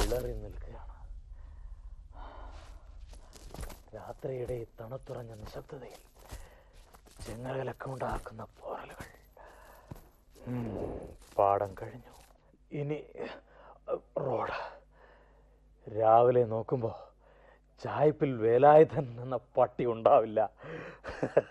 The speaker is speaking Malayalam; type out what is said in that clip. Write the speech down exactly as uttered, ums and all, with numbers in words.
വിളറി നിൽക്കുകയാണ്. രാത്രിയുടെ ഈ തണുത്തുറഞ്ഞ നിശബ്ദതയിൽ ചെങ്ങലക്കുണ്ടാക്കുന്ന പോറലുകൾ. പാടം കഴിഞ്ഞു, ഇനി റോഡ്. രാവിലെ നോക്കുമ്പോൾ ചായ്പിൽ വേലായുധൻ എന്ന പട്ടി ഉണ്ടാവില്ല.